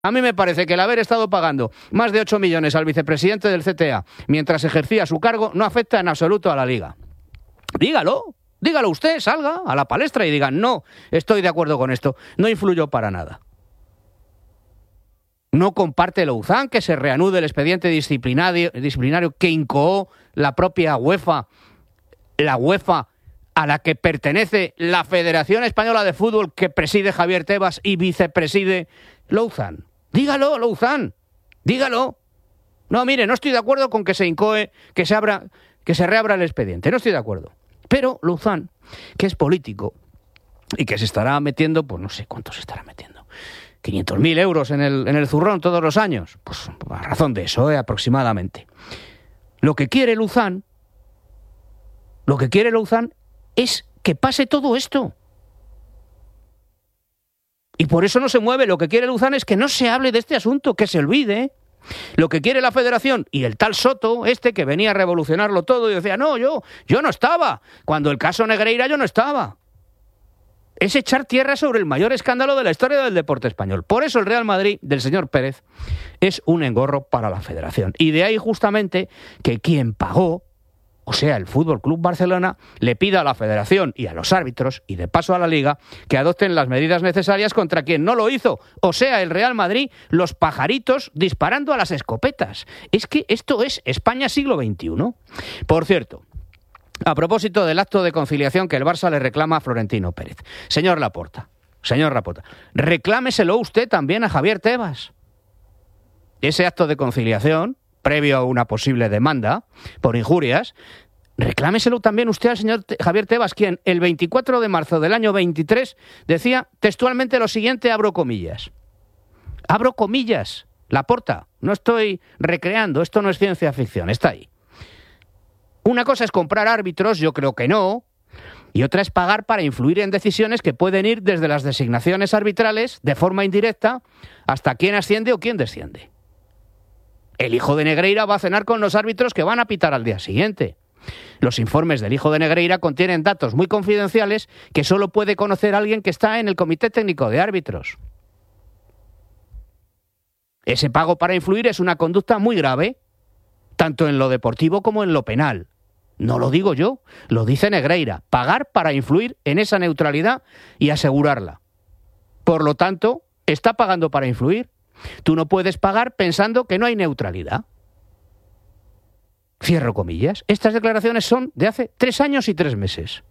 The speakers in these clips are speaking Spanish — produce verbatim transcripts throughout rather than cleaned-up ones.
A mí me parece que el haber estado pagando más de ocho millones al vicepresidente del C T A mientras ejercía su cargo no afecta en absoluto a la Liga. Dígalo, dígalo usted, salga a la palestra y diga, no, estoy de acuerdo con esto, no influyó para nada. No comparte Louzán que se reanude el expediente disciplinario, disciplinario que incoó la propia UEFA, la UEFA a la que pertenece la Federación Española de Fútbol que preside Javier Tebas y vicepreside Louzán. Dígalo, Louzán, dígalo. No, mire, no estoy de acuerdo con que se incoe, que se abra, que se reabra el expediente, no estoy de acuerdo. Pero Louzán, que es político y que se estará metiendo, pues no sé cuánto se estará metiendo, quinientos mil euros en el, en el zurrón todos los años, pues a razón de eso, ¿eh? aproximadamente. Lo que quiere Louzán, lo que quiere Louzán es que pase todo esto. Y por eso no se mueve. Lo que quiere Louzán es que no se hable de este asunto, que se olvide. Lo que quiere la Federación y el tal Soto, este que venía a revolucionarlo todo y decía, no, yo, yo no estaba. Cuando el caso Negreira yo no estaba. Es echar tierra sobre el mayor escándalo de la historia del deporte español. Por eso el Real Madrid del señor Pérez es un engorro para la Federación. Y de ahí justamente que quien pagó, o sea, el Fútbol Club Barcelona, le pida a la Federación y a los árbitros, y de paso a la Liga, que adopten las medidas necesarias contra quien no lo hizo. O sea, el Real Madrid, los pajaritos disparando a las escopetas. Es que esto es España siglo veintiuno. Por cierto, a propósito del acto de conciliación que el Barça le reclama a Florentino Pérez. Señor Laporta, señor Laporta, reclámeselo usted también a Javier Tebas. Ese acto de conciliación, previo a una posible demanda por injurias, reclámeselo también usted al señor Javier Tebas, quien el veinticuatro de marzo del año veintitrés decía textualmente lo siguiente, abro comillas. Abro comillas, Laporta, no estoy recreando, esto no es ciencia ficción, está ahí. Una cosa es comprar árbitros, yo creo que no, y otra es pagar para influir en decisiones que pueden ir desde las designaciones arbitrales, de forma indirecta, hasta quién asciende o quién desciende. El hijo de Negreira va a cenar con los árbitros que van a pitar al día siguiente. Los informes del hijo de Negreira contienen datos muy confidenciales que solo puede conocer alguien que está en el Comité Técnico de Árbitros. Ese pago para influir es una conducta muy grave, tanto en lo deportivo como en lo penal. No lo digo yo, lo dice Negreira. Pagar para influir en esa neutralidad y asegurarla. Por lo tanto, está pagando para influir. Tú no puedes pagar pensando que no hay neutralidad. Cierro comillas. Estas declaraciones son de hace tres años y tres meses.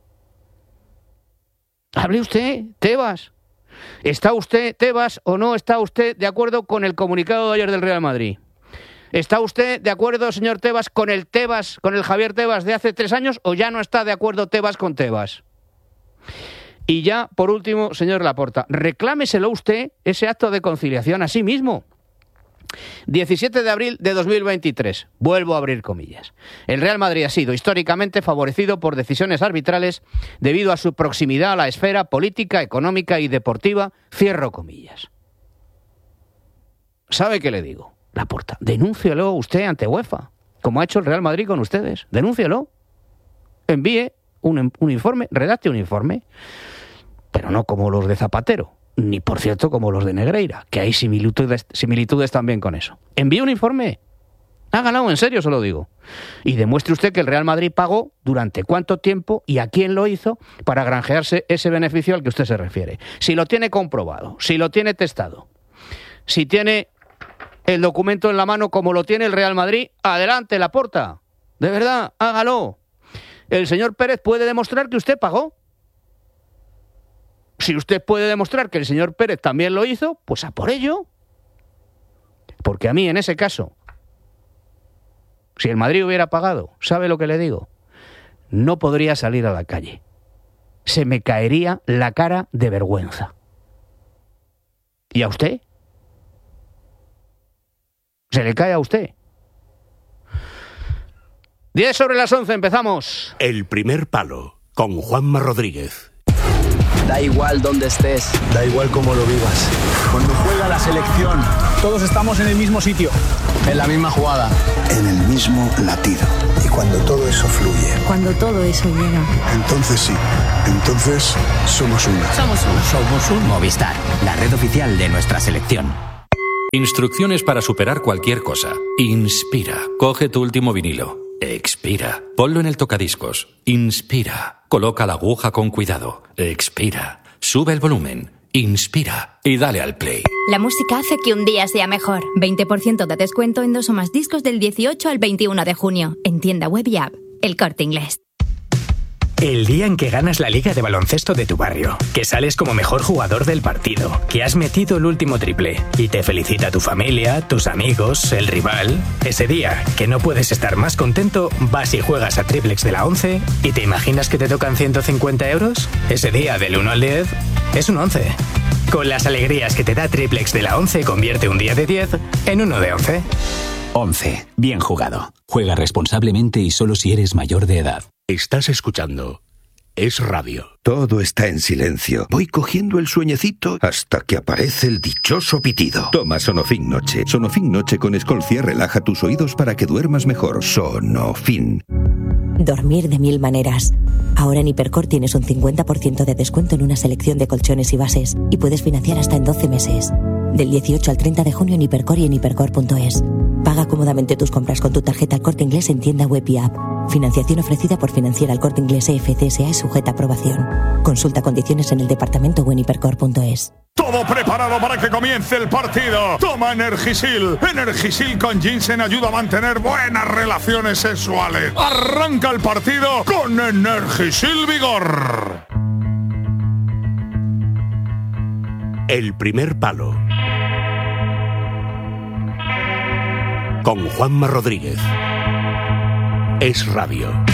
Hable usted, Tebas. ¿Está usted, Tebas, o no está usted de acuerdo con el comunicado de ayer del Real Madrid? ¿Está usted de acuerdo, señor Tebas, con el Tebas, con el Javier Tebas de hace tres años, o ya no está de acuerdo Tebas con Tebas? Y ya, por último, señor Laporta, reclámeselo usted ese acto de conciliación a sí mismo. diecisiete de abril de dos mil veintitrés. Vuelvo a abrir comillas. El Real Madrid ha sido históricamente favorecido por decisiones arbitrales debido a su proximidad a la esfera política, económica y deportiva. Cierro comillas. ¿Sabe qué le digo? Laporta, denúncielo usted ante UEFA, como ha hecho el Real Madrid con ustedes. Denúncielo. Envíe un, un informe, redacte un informe, pero no como los de Zapatero, ni por cierto como los de Negreira, que hay similitudes, similitudes también con eso. Envíe un informe. Hágalo, en serio se lo digo. Y demuestre usted que el Real Madrid pagó durante cuánto tiempo y a quién lo hizo para granjearse ese beneficio al que usted se refiere. Si lo tiene comprobado, si lo tiene testado, si tiene el documento en la mano como lo tiene el Real Madrid, adelante, Laporta. De verdad, hágalo. El señor Pérez puede demostrar que usted pagó. Si usted puede demostrar que el señor Pérez también lo hizo, pues a por ello. Porque a mí, en ese caso, si el Madrid hubiera pagado, ¿sabe lo que le digo? No podría salir a la calle. Se me caería la cara de vergüenza. ¿Y a usted? ¿Se le cae a usted? diez sobre las once, empezamos. El primer palo, con Juanma Rodríguez. Da igual dónde estés. Da igual cómo lo vivas. Cuando juega la selección, todos estamos en el mismo sitio, en la misma jugada, en el mismo latido. Y cuando todo eso fluye. Cuando todo eso llega. Entonces sí, entonces somos uno. Somos uno. Somos un Movistar, la red oficial de nuestra selección. Instrucciones para superar cualquier cosa. Inspira. Coge tu último vinilo. Expira. Ponlo en el tocadiscos. Inspira. Coloca la aguja con cuidado. Expira. Sube el volumen. Inspira. Y dale al play. La música hace que un día sea mejor. veinte por ciento de descuento en dos o más discos del dieciocho al veintiuno de junio. En tienda web y app. El Corte Inglés. El día en que ganas la liga de baloncesto de tu barrio, que sales como mejor jugador del partido, que has metido el último triple y te felicita tu familia, tus amigos, el rival. Ese día, que no puedes estar más contento, vas y juegas a Triplex de la once y te imaginas que te tocan ciento cincuenta euros. Ese día, del uno al diez, es un once. Con las alegrías que te da Triplex de la once, convierte un día de diez en uno de once. once. Bien jugado. Juega responsablemente y solo si eres mayor de edad. Estás escuchando Es Radio. Todo está en silencio. Voy cogiendo el sueñecito hasta que aparece el dichoso pitido. Toma Sonofin Noche. Sonofin Noche con Escolcia relaja tus oídos para que duermas mejor. Sonofin. Dormir de mil maneras. Ahora en Hipercor tienes un cincuenta por ciento de descuento en una selección de colchones y bases y puedes financiar hasta en doce meses. Del dieciocho al treinta de junio en Hipercor y en hipercor punto es. Paga cómodamente tus compras con tu tarjeta El Corte Inglés en tienda web y app. Financiación ofrecida por Financiera El Corte Inglés E F C S A y sujeta a aprobación. Consulta condiciones en el departamento o en hipercor punto es. Todo preparado para que comience el partido. Toma Energisil. Energisil con ginseng ayuda a mantener buenas relaciones sexuales. Arranca el partido con Energisil Vigor. El primer palo. Con Juanma Rodríguez. Es Radio.